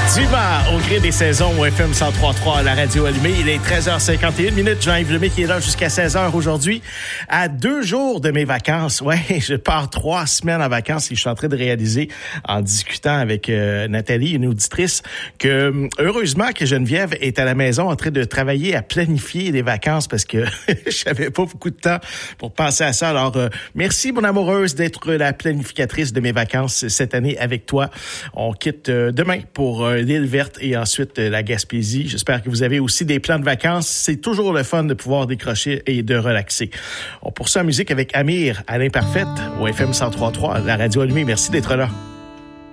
Diva, au gré des saisons au FM 103.3 à la radio allumée. Il est 13h51. Jean-Yves Lemay qui est là jusqu'à 16h aujourd'hui. À 2 jours de mes vacances. Ouais, je pars 3 semaines en vacances et je suis en train de réaliser en discutant avec Nathalie, une auditrice, que heureusement que Geneviève est à la maison en train de travailler à planifier les vacances parce que j'avais pas beaucoup de temps pour penser à ça. Alors, merci mon amoureuse d'être la planificatrice de mes vacances cette année avec toi. On quitte demain pour l'île verte et ensuite la Gaspésie. J'espère que vous avez aussi des plans de vacances. C'est toujours le fun de pouvoir décrocher et de relaxer. On poursuit en musique avec Amir à l'Imparfaite au FM 103.3, la radio allumée. Merci d'être là.